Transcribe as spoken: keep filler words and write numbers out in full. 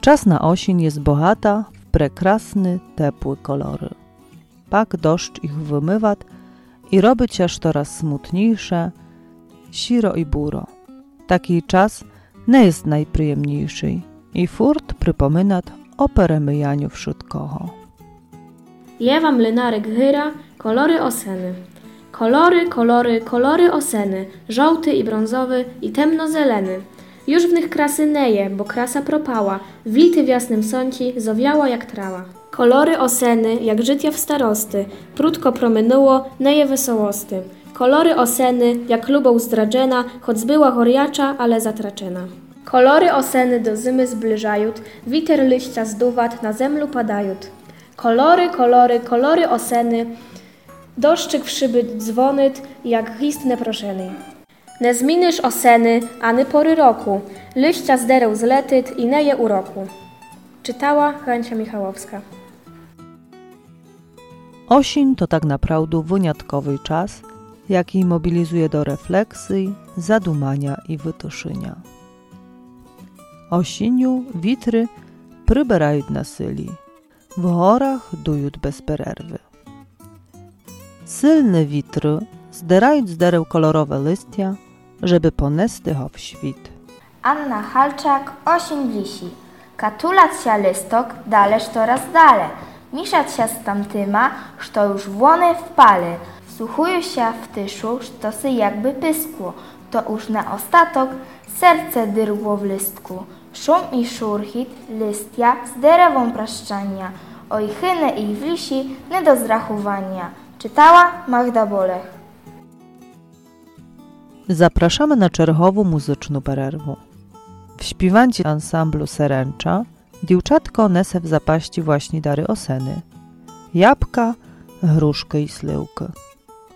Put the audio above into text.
Wczasna osień jest bohata w prekrasny, tepły kolory. Pak doszcz ich wymywat i robi ciaż coraz smutniejsze, siro i buro. Taki czas nie jest najprzyjemniejszy i furt przypominat o peremyjaniu wśród kocho. Jewa mlynarek hyra, kolory oseny. Kolory, kolory, kolory oseny, żółty i brązowy i temnozeleny. Już w nich krasy neje, bo krasa propała, wilty w jasnym sąci, zowiała jak trawa. Kolory oseny, jak życia w starosty, prudko promynuło, neje wesołosty. Kolory oseny, jak lubą zdradzena, choć była choriacza, ale zatraczena. Kolory oseny do zimy zbliżajut, witer liścia zduwat, na zemlu padajut. Kolory, kolory, kolory oseny, doszczyk w szyby dzwonyt, jak istne proszeny. Ne zminysz oseny, any pory roku, liścia zdereł zletyt i neje uroku. Czytała Hańcia Michałowska. Osień to tak naprawdę wyjątkowy czas, jaki mobilizuje do refleksji, zadumania i wytuszynia. Osiniu witry przyberają na syli, w horach dujut bez pererwy. Sylne witry zderają z dereł kolorowe listia, żeby ponesty ho w świt. Anna Halczak, osień wisi. Katulać się listok, dależ coraz dale. Miszać się z tamtyma, što już włony w pale. Wsłuchują się w tyszu, što sy jakby pyskło. To już na ostatok serce dyrgło w listku. Szum i szurchit listia z derewą praszczania. Oj chynę i wlisi nie do zrachowania. Czytała Magda Bolech. Zapraszamy na czerchową muzyczną pererwę. W śpiewancie ansamblu Seręcza dziewczatko nese w zapaści właśnie dary oseny. Jabłka, gruszkę i sliwkę.